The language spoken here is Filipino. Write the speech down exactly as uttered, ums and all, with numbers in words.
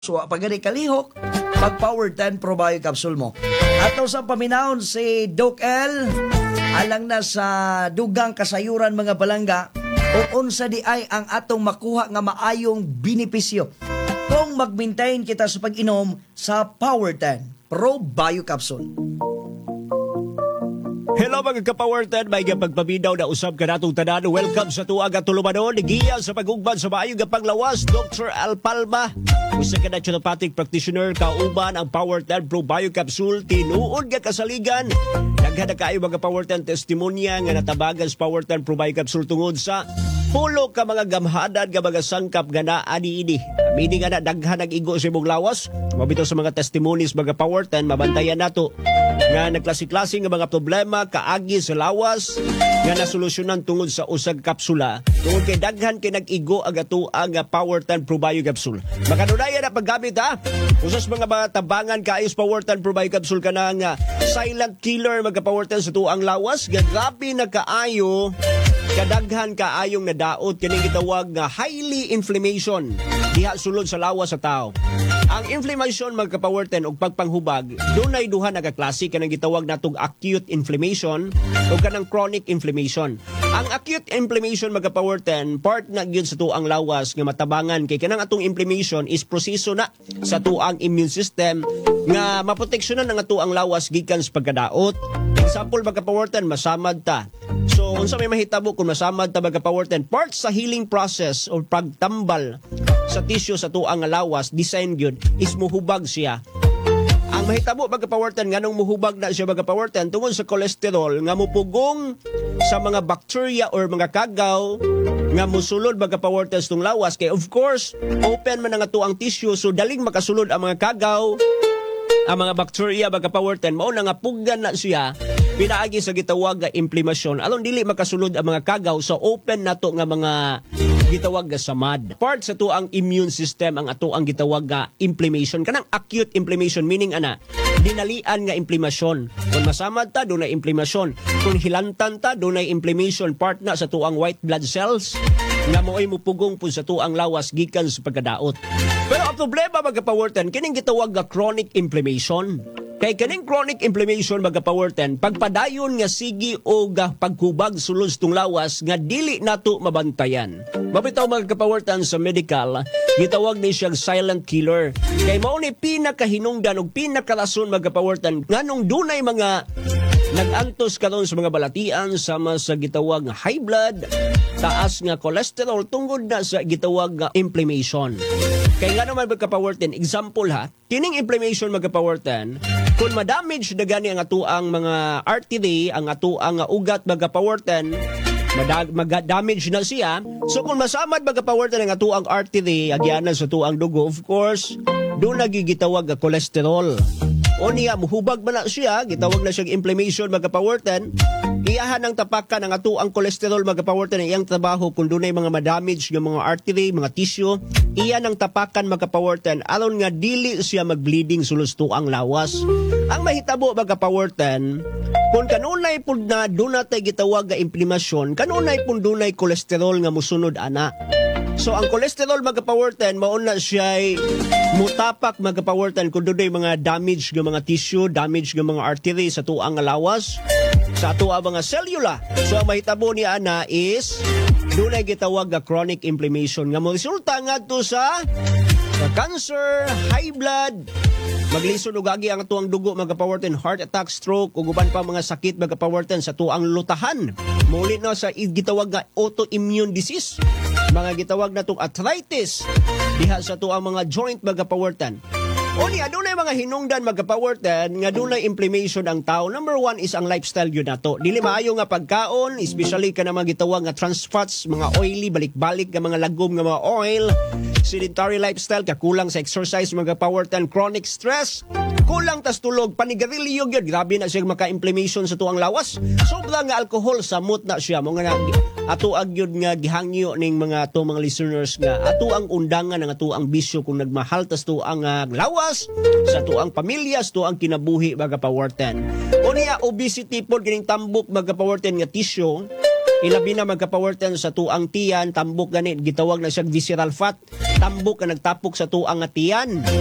So, pag gani kalihok, pag Power ten Probio Capsule mo. At sa paminahon si Doc L, alang na sa dugang kasayuran mga balangga, o unsa di ay ang atong makuha nga maayong benepisyo kung mag-maintain kita sa pag-inom sa Power ten Probio Capsule. Hello mga ka-Power ten, may pagpabidaw na usab ka natong tanan. Welcome sa tuwag at tulumanon. Giya sa pag-ugban sa maayong panglawas, Doctor Al Palma. Usa ka naturopathic practitioner, kauban ang Power ten Probio Capsule. Tinuod ka kasaligan. Daghan na kayo mga Power ten testimonya nga natabagan sa Power ten Probio Capsule tungod sa pulo ka mga gamhanan nga mga sangkap nga na ani-ini. Meaning nga na daghan nag-igo sa imong lawas. Mabito sa mga testimonies mga Power ten, mabantayan nato nga nagklase-klase nga mga problema kaagi sa lawas nga nasolusyonan tungod sa usag kapsula. Tungod kay daghan kay nag-igo ang ato ang Power ten Probio Capsule. Makanunayan na paggamit ha. Usas mga mga tabangan kaayos Power ten Probio Capsule ka na nga silent killer mga Power ten sa tuang lawas. Grabe na kaayo kadaghan kaayong nadaot kining gitawag nga highly inflammation diha sulod sa lawas sa tao. Ang inflammation mga Power ten og pagpanghubag dunay duha nga klase kanang gitawag natong acute inflammation o kanang chronic inflammation. Ang acute inflammation mga Power ten part na gyud sa tuang lawas nga matabangan kay kanang atong inflammation is proseso na sa tuang immune system nga maproteksyonan ang atuang lawas gikan sa pagkadaot. Example mga Power ten masamad ta. So unsa may mahitabo kung masamad ta mga Power ten, part sa healing process o pagtambal sa tissue sa tuang lawas design gyud is muhubag siya. Ang mahitabo mga Power ten nganong muhubag na siya mga Power ten tungod sa cholesterol nga mupugong sa mga bacteria or mga kagaw nga musulod mga Power ten tung lawas kay of course open man ang atuang tissue so daling makasulod ang mga kagaw, ang mga bacteria mga Power ten mao na nga puggan na siya pinaagi sa gitawag nga inflammation. Alon dili makasulod ang mga kagaw so open nato nga mga gitawag nga samad. Part sa tuang immune system ang ato ang gitawag nga inflammation. Kanang acute inflammation meaning ana dinalian nga inflammation. Kung masamad ta dunay inflammation. Kung hilantan ta dunay inflammation part na sa tuang white blood cells nga mo'y mupugong pud sa tuang lawas gikan sa pagkadaot. Pero ang problema mga Power ten kining gitawag nga chronic inflammation. Kay kaning chronic inflammation mga Power ten, pagpadayon nga sigi o ga pagkubag sulod tung lawas nga dili nato mabantayan. Mabitaw mga Power ten sa medical, gitawag ni siyang silent killer. Kay mao ni pinakahinungdan ug pinakalason mga Power ten nganong dunay mga nag-antos karon sa mga balatian sama sa gitawag nga high blood, taas nga cholesterol tungod na sa gitawag nga inflammation. Kaya nga naman mga Power ten, example ha, kining inflammation mga Power ten, kung madamage na gani ang atuang mga artery, ang atuang ugat mga Power ten, mag-damage na siya. So kung masamad mga Power ten ang atuang artery, agyanan sa tuang dugo, of course, doon nagigitawag nga cholesterol. O niya, muhubag man na siya, gitawag na siyang inflammation mga Power ten, iyahan ng tapakan ang ato ang cholesterol mga Power ten, iyang trabaho kung dunay mga madamage ng mga artery, mga tissue, iyan ang tapakan mga Power ten, alon nga dili siya mag-bleeding sulos to ang lawas. Ang mahitabo mga Power ten, kung kanunay pud na dunay gitawag nga inflammation, kanunay pud dunay cholesterol nga musunod ana. So ang cholesterol mga Power ten mao na siya mutapak mga Power ten kung dunay mga damage ng mga tissue, damage ng mga artery sa tuang lawas, sa tuang mga selula. So ang mahitabo ni ana is dunay gitawag nga chronic inflammation nga mo resulta ngadto sa cancer, high blood, maglisod og agi ang tuang dugo mga Power ten, heart attack, stroke ug uban pa mga sakit mga Power ten sa tuang lutahan. Muli na sa gitawag nga autoimmune disease, mga gitawag na tong arthritis diha sa tuang mga joint mga Power ten. O niya, doon ay mga hinungdan mga Power ten nga doon ay inflammation ang tao. Number one is ang lifestyle yun na to. Dili maayo nga pagkaon, especially ka na mga gitawag nga trans fats, mga oily, balik-balik nga mga lagom nga mga oil, sedentary lifestyle, kakulang sa exercise mga Power ten, chronic stress, kulang tas tulog, panigarilyo gyud, grabe na siya maka-inflammation sa tuang lawas. Sobra nga alcohol, samot na siya. Mga nga, ato agyod nga gihangyo ning mga to mga listeners nga ato ang undangan ng ato ang bisyo kung nagmahal tas to ang uh, lawas sa to ang pamilya, sa to ang kinabuhi mga Power ten. O niya obesity pod kining tambok mga Power ten nga tissue, ilabi na mga Power ten sa tuang tiyan, tambok ganit gitawag na siya visceral fat. tambok nga nagtapok sa tuang nga tiyan.